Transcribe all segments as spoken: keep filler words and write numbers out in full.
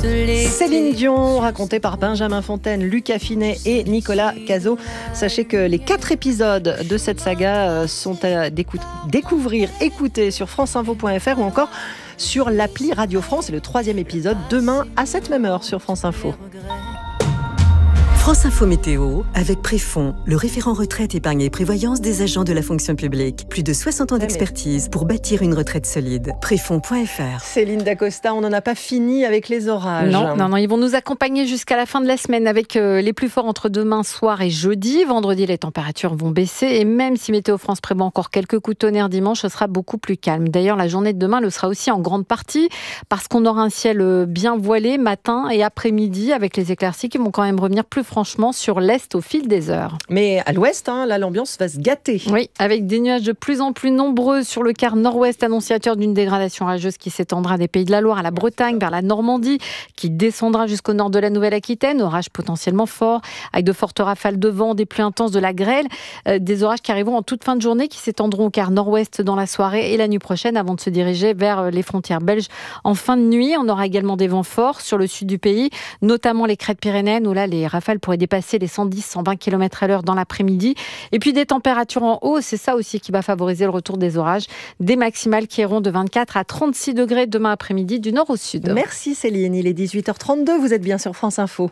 Céline Dion, racontée par Benjamin Fontaine, Lucas Finet et Nicolas Cazot. Sachez que les quatre épisodes de cette saga sont à découvrir, écouter sur franceinfo point f r ou encore sur l'appli Radio France. Et le troisième épisode demain à cette même heure sur France Info. France Info Météo, avec Préfond, le référent retraite, épargne et prévoyance des agents de la fonction publique. Plus de soixante ans d'expertise pour bâtir une retraite solide. Préfond point f r. Céline Dacosta, on n'en a pas fini avec les orages. Non, non, non, ils vont nous accompagner jusqu'à la fin de la semaine avec euh, les plus forts entre demain soir et jeudi. Vendredi, les températures vont baisser et même si Météo France prévoit encore quelques coups de tonnerre dimanche, ce sera beaucoup plus calme. D'ailleurs, la journée de demain le sera aussi en grande partie parce qu'on aura un ciel bien voilé matin et après-midi avec les éclaircies qui vont quand même revenir plus franchement sur l'est au fil des heures. Mais à l'ouest, hein, là, l'ambiance va se gâter. Oui, avec des nuages de plus en plus nombreux sur le quart nord-ouest, annonciateur d'une dégradation orageuse qui s'étendra des Pays de la Loire à la Bretagne, vers la Normandie, qui descendra jusqu'au nord de la Nouvelle-Aquitaine. Orages potentiellement forts, avec de fortes rafales de vent, des pluies intenses, de la grêle. Euh, des orages qui arriveront en toute fin de journée, qui s'étendront au quart nord-ouest dans la soirée et la nuit prochaine, avant de se diriger vers les frontières belges en fin de nuit. On aura également des vents forts sur le sud du pays, notamment les crêtes pyrénéennes, où là, les rafales pourraient dépasser les cent dix à cent vingt kilomètres à l'heure dans l'après-midi. Et puis des températures en hausse, c'est ça aussi qui va favoriser le retour des orages. Des maximales qui iront de vingt-quatre à trente-six degrés demain après-midi du nord au sud. Merci Céline, il est dix-huit heures trente-deux, vous êtes bien sur France Info.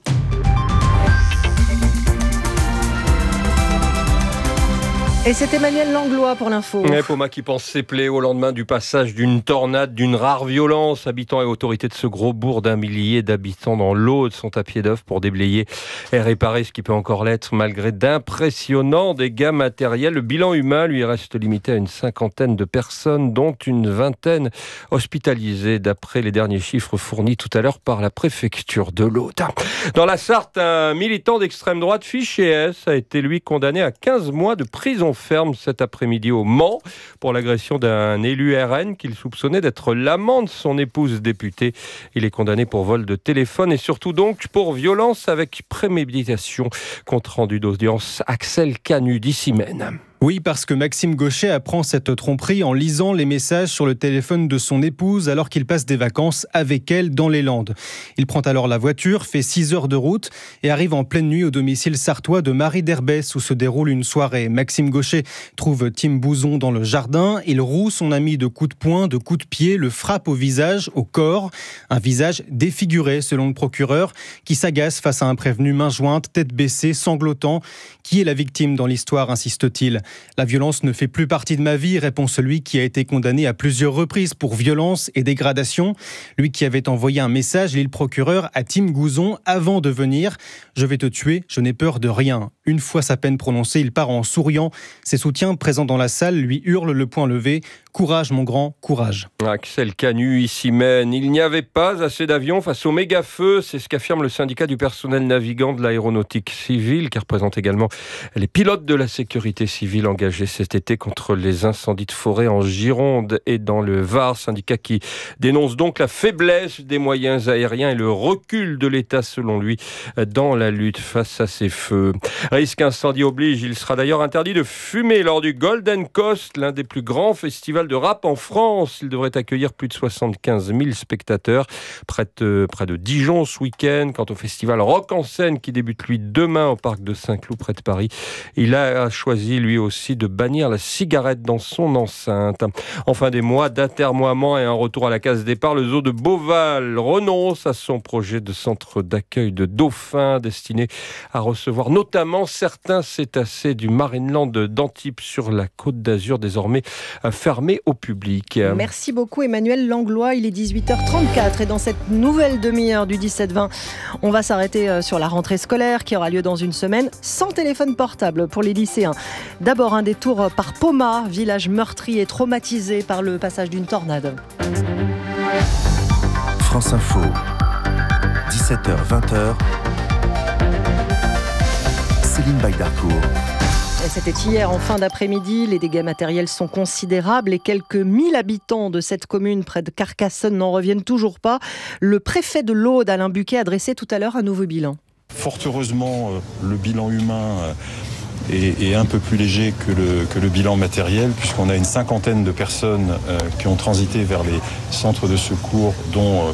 Et c'est Emmanuel Langlois pour l'info. Ouais, Poma qui pense s'épeler au lendemain du passage d'une tornade d'une rare violence. Habitants et autorités de ce gros bourg d'un millier d'habitants dans l'Aude sont à pied d'œuvre pour déblayer et réparer ce qui peut encore l'être malgré d'impressionnants dégâts matériels. Le bilan humain lui reste limité à une cinquantaine de personnes, dont une vingtaine hospitalisées d'après les derniers chiffres fournis tout à l'heure par la préfecture de l'Aude. Dans la Sarthe, un militant d'extrême droite fiché S a été lui condamné à quinze mois de prison ferme cet après-midi au Mans pour l'agression d'un élu R N qu'il soupçonnait d'être l'amant de son épouse députée. Il est condamné pour vol de téléphone et surtout donc pour violence avec préméditation. Compte rendu d'audience Axel Canu d'Issimène. Oui, parce que Maxime Gauchet apprend cette tromperie en lisant les messages sur le téléphone de son épouse alors qu'il passe des vacances avec elle dans les Landes. Il prend alors la voiture, fait six heures de route et arrive en pleine nuit au domicile sartois de Marie d'Herbès où se déroule une soirée. Maxime Gauchet trouve Tim Bouzon dans le jardin. Il roue son ami de coups de poing, de coups de pied, le frappe au visage, au corps. Un visage défiguré selon le procureur qui s'agace face à un prévenu main jointe, tête baissée, sanglotant. Qui est la victime dans l'histoire, insiste-t-il ? La violence ne fait plus partie de ma vie, répond celui qui a été condamné à plusieurs reprises pour violence et dégradation. Lui qui avait envoyé un message, l'île procureur, à Tim Bouzon avant de venir. Je vais te tuer, je n'ai peur de rien. Une fois sa peine prononcée, il part en souriant. Ses soutiens présents dans la salle lui hurlent le poing levé. Courage mon grand, courage. Axel Canu, ici mène. Il n'y avait pas assez d'avions face au méga-feu. C'est ce qu'affirme le syndicat du personnel navigant de l'aéronautique civile, qui représente également les pilotes de la sécurité civile engagés cet été contre les incendies de forêt en Gironde et dans le Var. Syndicat qui dénonce donc la faiblesse des moyens aériens et le recul de l'État, selon lui, dans la lutte face à ces feux. Risque incendie oblige. Il sera d'ailleurs interdit de fumer lors du Golden Coast, l'un des plus grands festivals de rap en France. Il devrait accueillir plus de soixante-quinze mille spectateurs, près de, près de Dijon ce week-end. Quant au festival Rock en scène qui débute lui demain au parc de Saint-Cloud près de Paris, il a choisi lui aussi de bannir la cigarette dans son enceinte. En fin des mois d'atermoiement et un retour à la case départ, le zoo de Beauval renonce à son projet de centre d'accueil de dauphins destiné à recevoir notamment certains cétacés du Marineland d'Antibes sur la Côte d'Azur, désormais fermé au public. Merci beaucoup Emmanuel Langlois, il est dix-huit heures trente-quatre et dans cette nouvelle demi-heure du dix-sept vingt, on va s'arrêter sur la rentrée scolaire qui aura lieu dans une semaine, sans téléphone portable pour les lycéens. D'abord un détour par Poma, village meurtri et traumatisé par le passage d'une tornade. France Info, dix-sept heures vingt. Céline Baydarcourt. C'était hier en fin d'après-midi. Les dégâts matériels sont considérables et quelques mille habitants de cette commune près de Carcassonne n'en reviennent toujours pas. Le préfet de l'Aude, Alain Buquet, a dressé tout à l'heure un nouveau bilan. Fort heureusement, le bilan humain est, est un peu plus léger que le, que le bilan matériel, puisqu'on a une cinquantaine de personnes euh, qui ont transité vers les centres de secours, dont